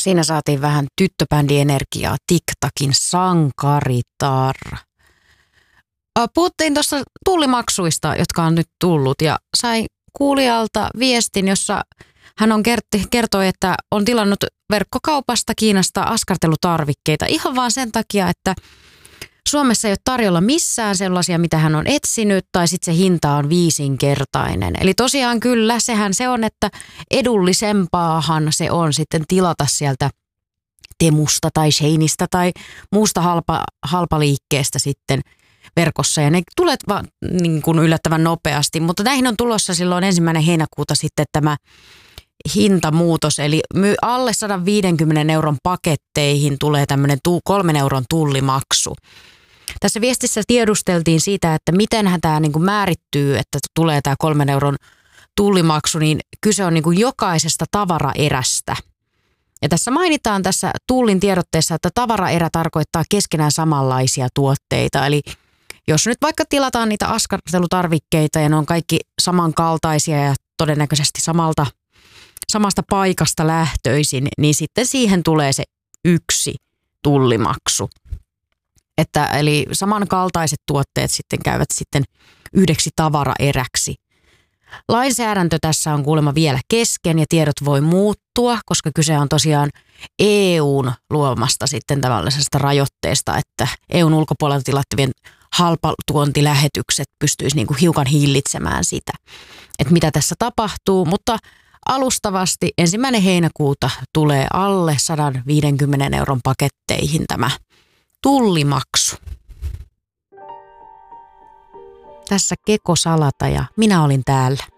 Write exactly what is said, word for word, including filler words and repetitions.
Siinä saatiin vähän tyttöbändienergiaa, TikTokin Sankaritar. Puhuttiin tuossa tullimaksuista, jotka on nyt tullut ja sain kuulijalta viestin, jossa hän on kert- kertoi, että on tilannut verkkokaupasta Kiinasta askartelutarvikkeita ihan vaan sen takia, että Suomessa ei ole tarjolla missään sellaisia, mitä hän on etsinyt, tai sitten se hinta on viisinkertainen. Eli tosiaan kyllä, sehän se on, että edullisempaahan se on sitten tilata sieltä Temusta tai Sheinistä tai muusta halpa, halpaliikkeestä sitten verkossa. Ja ne tulee vaan niin kuin yllättävän nopeasti, mutta näihin on tulossa silloin ensimmäinen heinäkuuta sitten tämä hintamuutos, eli alle sata viisikymmentä euron paketteihin tulee tämmöinen kolmen euron tullimaksu. Tässä viestissä tiedusteltiin siitä, että mitenhän tämä niin kuin määrittyy, että tulee tämä kolmen euron tullimaksu, niin kyse on niin kuin jokaisesta tavaraerästä. Ja tässä mainitaan tässä tullin tiedotteessa, että tavaraerä tarkoittaa keskenään samanlaisia tuotteita, eli jos nyt vaikka tilataan niitä askartelutarvikkeita ja ne on kaikki samankaltaisia ja todennäköisesti samalta samasta paikasta lähtöisin, niin sitten siihen tulee se yksi tullimaksu. Että, eli samankaltaiset tuotteet sitten käyvät sitten yhdeksi tavaraeräksi. Lainsäädäntö tässä on kuulemma vielä kesken ja tiedot voi muuttua, koska kyse on tosiaan E U:n luomasta sitten tällaisesta rajoitteesta, että E U:n ulkopuolelta tilattavien halpatuontilähetykset pystyisi niin kuin hiukan hillitsemään sitä, että mitä tässä tapahtuu, mutta alustavasti ensimmäinen heinäkuuta tulee alle sata viisikymmentä euron paketteihin tämä tullimaksu. Tässä Keko Salata ja minä olin täällä.